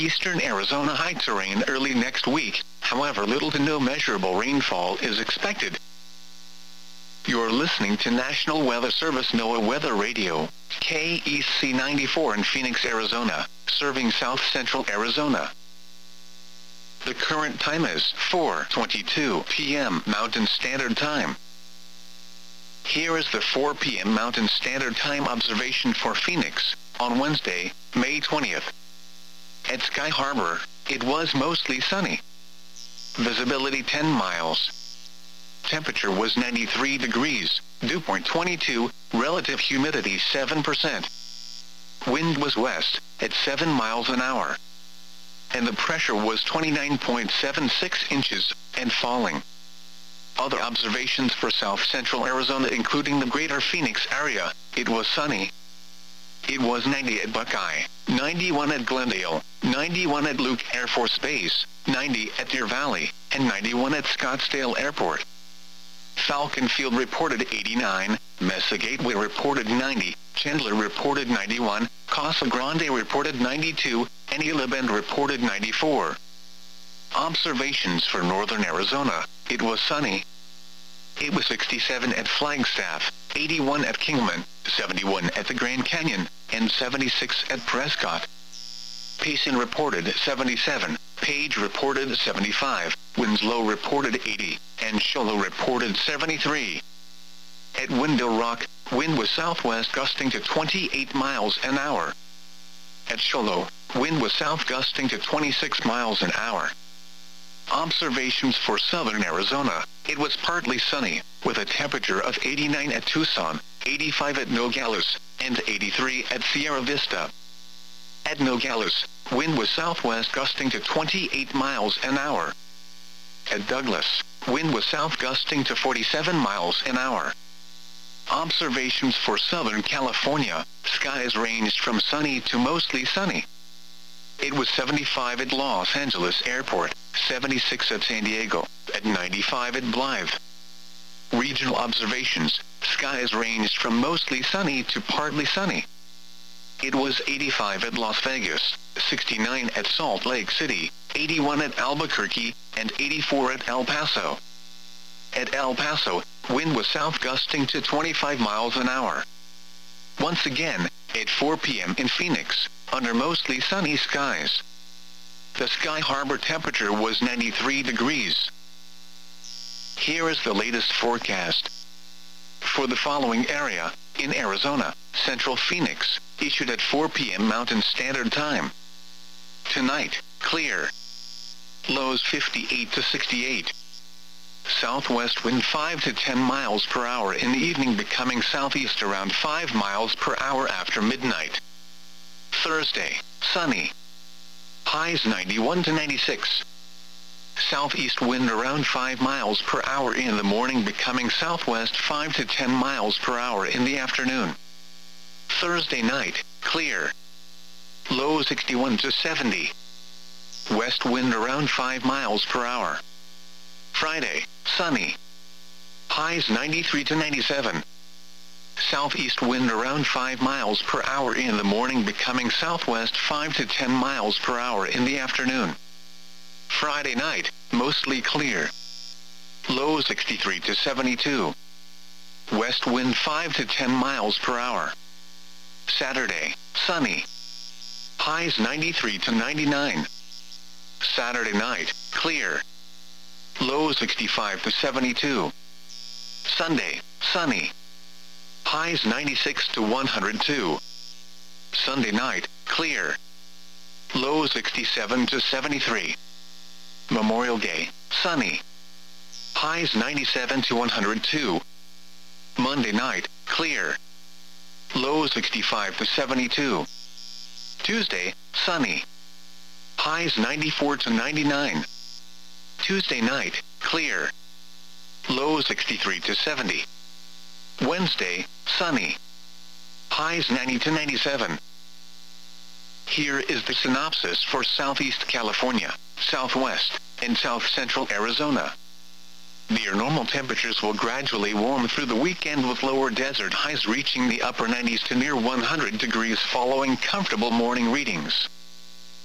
southeastern Arizona high terrain early next week. However, little to no measurable rainfall is expected. You're listening to National Weather Service NOAA Weather Radio, KEC 94 in Phoenix, Arizona, serving south central Arizona. The current time is 4:22 p.m. Mountain Standard Time. Here is the 4 p.m. Mountain Standard Time observation for Phoenix, on Wednesday, May 20th. At Sky Harbor, it was mostly sunny. Visibility 10 miles. Temperature was 93 degrees, dew point 22, relative humidity 7%. Wind was west, at 7 miles an hour. And the pressure was 29.76 inches, and falling. Other observations for south central Arizona including the greater Phoenix area, it was sunny. It was 90 at Buckeye, 91 at Glendale, 91 at Luke Air Force Base, 90 at Deer Valley, and 91 at Scottsdale Airport. Falcon Field reported 89, Mesa Gateway reported 90, Chandler reported 91, Casa Grande reported 92, and Gila Bend reported 94. Observations for northern Arizona, it was sunny. It was 67 at Flagstaff, 81 at Kingman, 71 at the Grand Canyon, and 76 at Prescott. Payson reported 77, Page reported 75, Winslow reported 80, and Show Low reported 73. At Window Rock, wind was southwest gusting to 28 miles an hour. At Show Low, wind was south gusting to 26 miles an hour. Observations for southern Arizona, it was partly sunny, with a temperature of 89 at Tucson, 85 at Nogales, and 83 at Sierra Vista. At Nogales, wind was southwest gusting to 28 miles an hour. At Douglas, wind was south gusting to 47 miles an hour. Observations for Southern California, skies ranged from sunny to mostly sunny. It was 75 at Los Angeles Airport, 76 at San Diego, at 95 at Blythe. Regional observations, skies ranged from mostly sunny to partly sunny. It was 85 at Las Vegas, 69 at Salt Lake City, 81 at Albuquerque, and 84 at El Paso. At El Paso, wind was south gusting to 25 miles an hour. Once again, at 4 p.m. in Phoenix, under mostly sunny skies. The Sky Harbor temperature was 93 degrees. Here is the latest forecast. For the following area, in Arizona, Central Phoenix, issued at 4 p.m. Mountain Standard Time. Tonight, clear. Lows 58 to 68. Southwest wind 5 to 10 miles per hour in the evening, becoming southeast around 5 miles per hour after midnight. Thursday, sunny. Highs 91 to 96. Southeast wind around 5 miles per hour in the morning, becoming southwest 5 to 10 miles per hour in the afternoon. Thursday night, clear. Low 61 to 70. West wind around 5 miles per hour. Friday, sunny. Highs 93 to 97. Southeast wind around 5 miles per hour in the morning, becoming southwest 5 to 10 miles per hour in the afternoon. Friday night, mostly clear. Low 63 to 72. West wind 5 to 10 miles per hour. Saturday, sunny. Highs 93 to 99. Saturday night, clear. Low 65 to 72. Sunday, sunny. Highs 96 to 102. Sunday night, clear. Low 67 to 73. Memorial Day, sunny. Highs 97 to 102. Monday night, clear. Low 65 to 72. Tuesday, sunny. Highs 94 to 99. Tuesday night, clear. Low 63 to 70. Wednesday, sunny. Highs 90 to 97. Here is the synopsis for Southeast California, Southwest, and South Central Arizona. Near normal temperatures will gradually warm through the weekend, with lower desert highs reaching the upper 90s to near 100 degrees following comfortable morning readings.